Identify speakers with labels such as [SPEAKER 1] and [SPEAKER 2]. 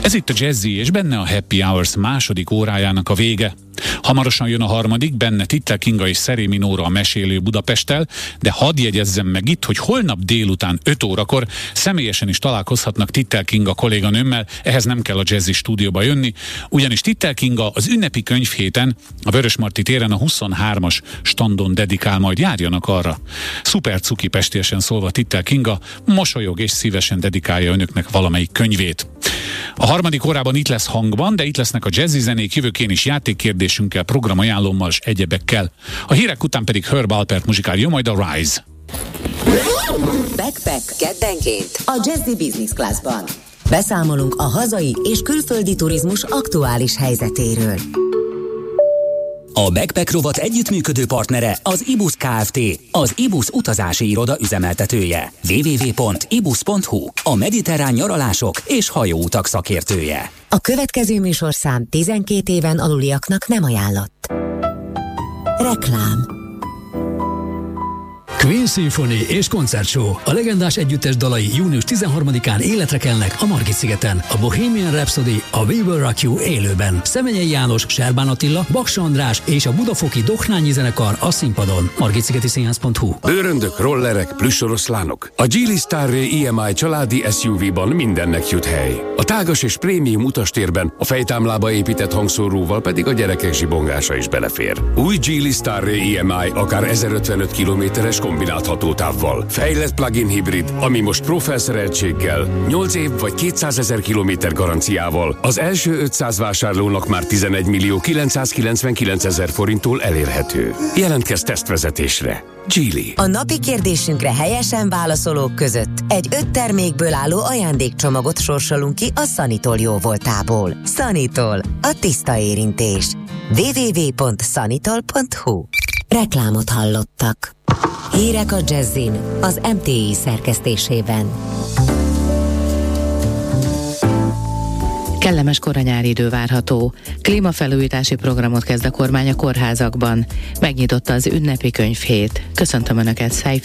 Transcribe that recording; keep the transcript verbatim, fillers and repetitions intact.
[SPEAKER 1] Ez itt a Jazzy, és benne a Happy Hours második órájának a vége. Hamarosan jön a harmadik, benne Tittel Kinga és Szerémi Nóra a Mesélő Budapesttel, de hadd jegyezzem meg itt, hogy holnap délután öt órakor személyesen is találkozhatnak Tittel Kinga kolléganőmmel, ehhez nem kell a Jazzy stúdióba jönni, ugyanis Tittel Kinga az ünnepi könyvhéten a Vörösmarty téren a huszonhármas standon dedikál, majd járjanak arra. Szuper cuki pestiesen szólva Tittel Kinga mosolyog és szívesen dedikálja önöknek valamelyik könyvét. A harmadik órában itt lesz hangban, de itt lesznek a jazzy zenék, jövőkén is játékkérdésünkkel, programajánlómmal és egyebekkel. A hírek után pedig Herb Alpert muzsikál, jó majd a Rise.
[SPEAKER 2] Backpack keddenként a Jazzy Business Classban. Beszámolunk a hazai és külföldi turizmus aktuális helyzetéről.
[SPEAKER 3] A Backpack rovat együttműködő partnere az Ibus Kft., az Ibus utazási iroda üzemeltetője. double-u double-u double-u pont ibus pont hu, a mediterrán nyaralások és hajóutak szakértője.
[SPEAKER 2] A következő műsorszám tizenkét éven aluliaknak nem ajánlott. Reklám.
[SPEAKER 4] Queen Symphony és koncertshow. A legendás együttes dalai június tizenharmadikán életre kelnek a Margit-szigeten. A Bohemian Rhapsody, a We Will Rock You élőben. Szemenyei János, Serbán Attila, Baksa András és a budafoki Doknányi zenekar a színpadon. margitszigeti színház pont hu.
[SPEAKER 5] Bőröndök, rollerek, plüssoroszlánok. A Geely Starray i em i családi es u vé-ban mindennek jut hely. A tágas és prémium utastérben, a fejtámlába épített hangszóróval pedig a gyerekek zsibongása is belefér. Új Geely Starray i em i akár ezerötvenöt kilométeres kombinált hatótávval. Fejlett plug-in hibrid, ami most Pro felszereltséggel, nyolc év vagy kétszázezer kilométer garanciával az első ötszáz vásárlónak már tizenegy millió kilencszázkilencvenkilencezer forinttól elérhető. Jelentkezz tesztvezetésre. Geely.
[SPEAKER 2] A napi kérdésünkre helyesen válaszolók között egy öt termékből álló ajándékcsomagot sorsolunk ki a Sanitol jóvoltából. Sanitol, a tiszta érintés. double-u double-u double-u pont sanitol pont hu. Reklámot hallottak. Hírek a Jazzin, az em té i szerkesztésében.
[SPEAKER 6] Kellemes koranyári idő várható. Klímafelújítási programot kezd a kormány a kórházakban. Megnyitotta az ünnepi könyvhét. Köszöntöm Önöket, Száj